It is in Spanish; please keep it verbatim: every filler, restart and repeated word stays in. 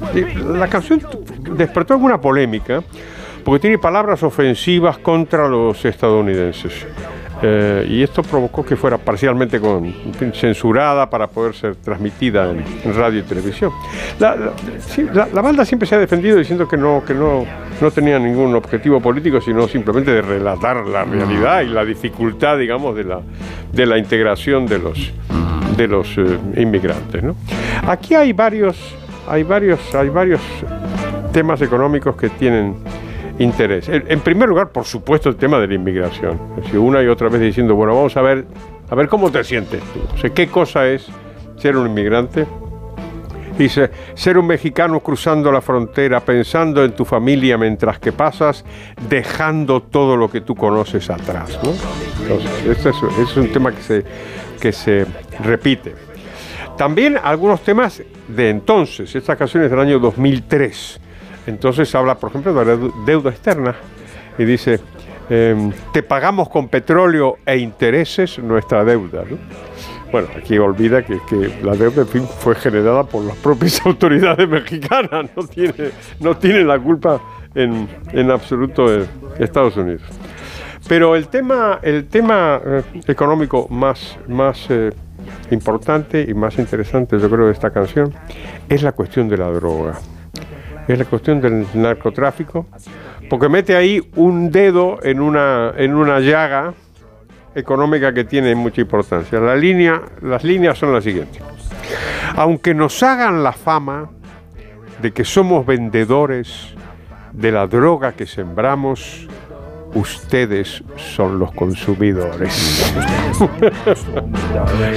la canción despertó alguna polémica porque tiene palabras ofensivas contra los estadounidenses. Eh, y esto provocó que fuera parcialmente con, en fin, censurada para poder ser transmitida en, en radio y televisión. La, la, sí, la, la banda siempre se ha defendido diciendo que no, que no, no tenía ningún objetivo político, sino simplemente de relatar la realidad y la dificultad, digamos, de la, de la integración de los, de los eh, inmigrantes, ¿no? Aquí hay varios, hay varios, hay varios temas económicos que tienen interés. En primer lugar, por supuesto, el tema de la inmigración. Es decir, una y otra vez diciendo, bueno, vamos a ver, a ver cómo te sientes tú. O sea, ¿qué cosa es ser un inmigrante? Dice, ser un mexicano cruzando la frontera, pensando en tu familia mientras que pasas, dejando todo lo que tú conoces atrás, ¿no? Entonces, este es, este es un tema que se, que se repite. También algunos temas de entonces. Esta canción es del año dos mil tres. Entonces habla, por ejemplo, de la deuda externa y dice, eh, te pagamos con petróleo e intereses nuestra deuda, ¿no? Bueno, aquí olvida que, que la deuda, en fin, fue generada por las propias autoridades mexicanas, no tiene, no tiene la culpa en, en absoluto de Estados Unidos. Pero el tema, el tema eh, económico más, más eh, importante y más interesante, yo creo, de esta canción es la cuestión de la droga. Es la cuestión del narcotráfico, porque mete ahí un dedo en una, en una llaga económica que tiene mucha importancia. La línea, las líneas son las siguientes. Aunque nos hagan la fama de que somos vendedores de la droga que sembramos, ustedes son los consumidores.